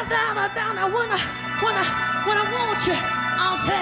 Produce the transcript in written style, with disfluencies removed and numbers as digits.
down, down, down. When I want you, I'll say.